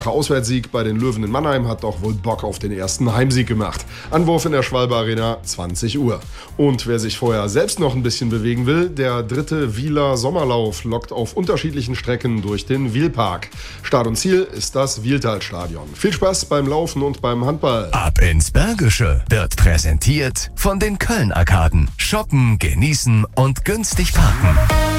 Auswärtssieg bei den Löwen in Mannheim hat doch wohl Bock auf den ersten Heimsieg gemacht. Anwurf in der Schwalbe Arena, 20 Uhr. Und wer sich vorher selbst noch ein bisschen bewegen will, der 3. Wieler Sommerlauf lockt auf unterschiedlichen Strecken durch den Wielpark. Start und Ziel ist das Wieltalstadion. Viel Spaß beim Laufen und beim Handball. Ab ins Bergische wird präsentiert von den Köln-Arkaden. Shoppen, genießen und günstig parken.